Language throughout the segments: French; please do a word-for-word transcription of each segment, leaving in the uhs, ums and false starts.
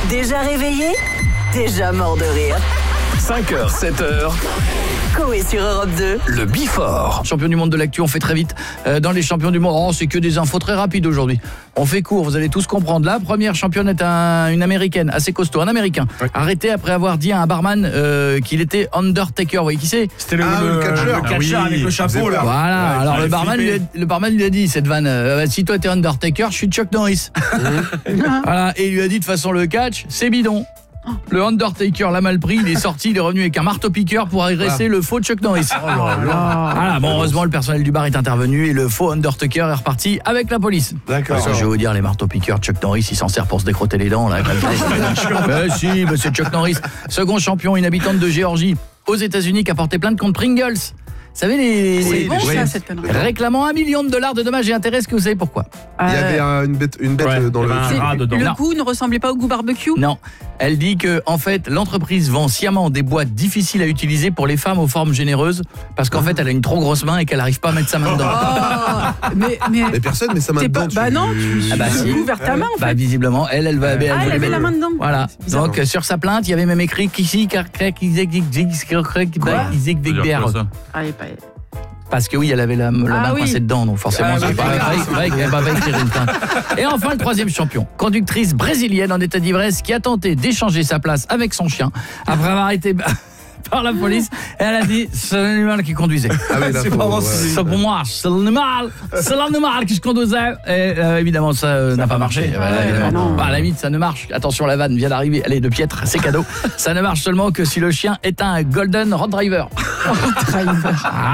Déjà réveillé? Déjà mort de rire. cinq heures, sept heures. Coé sur Europe deux. Le Before. Champion du monde de l'actu, on fait très vite. Euh, dans les champions du monde, oh, c'est que des infos très rapides aujourd'hui. On fait court, vous allez tous comprendre. La première championne est un, une américaine, assez costaud, un américain. Ouais. Arrêté après avoir dit à un barman euh, qu'il était Undertaker. Vous voyez qui c'est? C'était le, ah, le, le catcheur, le catcheur oui, avec le chapeau là. Voilà, ouais, alors le barman, lui a, le barman lui a dit cette vanne, euh, si toi t'es Undertaker, je suis Chuck Norris. Voilà, et il lui a dit de façon le catch, c'est bidon. Le Undertaker l'a mal pris, il est sorti, il est revenu avec un marteau-piqueur pour agresser ah. le faux Chuck Norris. Oh là là. Voilà, bon, heureusement, le personnel du bar est intervenu et le faux Undertaker est reparti avec la police. D'accord. Parce que je vais vous dire, les marteaux-piqueurs, Chuck Norris, il s'en sert pour se décrotter les dents. Là, ben si, ben c'est Chuck Norris. Second champion, une habitante de Géorgie, aux États-Unis, qui a porté plainte contre Pringles. Vous savez, les, c'est les, bon, les ça, cette connerie. Réclamant un million de dollars de dommages et intérêts, est-ce que vous savez pourquoi? Il y avait un, une bête, une bête ouais, dans le rat dedans. Le non. goût ne ressemblait pas au goût barbecue? Non. Elle dit que en fait, l'entreprise vend sciemment des boîtes difficiles à utiliser pour les femmes aux formes généreuses parce qu'en fait, elle a une trop grosse main et qu'elle n'arrive pas à mettre sa main dedans. Oh, mais, mais, mais personne met sa main dedans. Pas, bah non, tu ah bah si. ouvert ta main en fait. Bah visiblement, elle, elle va. Ah, elle, elle avait la main dedans. Voilà. Donc sur sa plainte, il y avait même écrit Kishi Karkrek Izek Zig Izek Zig Parce que oui, elle avait la, la main ah, coincée oui. dedans, donc forcément, ah, c'est oui, pas vrai qu'elle va écrire une plainte. Et enfin, le troisième champion, conductrice brésilienne en état d'ivresse qui a tenté d'échanger sa place avec son chien après avoir été par la police. Et elle a dit, c'est l'animal qui conduisait. Ah oui, c'est pas ouais. C'est pour moi, c'est l'animal, c'est l'animal qui se conduisait. Et euh, évidemment, ça euh, n'a pas marché. Ah, voilà, ouais, évidemment. Bah, à la limite, ça ne marche. Attention, la vanne vient d'arriver. Allez, de piètre, c'est cadeau. Ça ne marche seulement que si le chien est un Golden Retriever.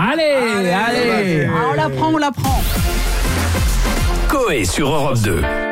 Allez, allez, allez. Ah, on la prend, on la prend. Coé sur Europe deux.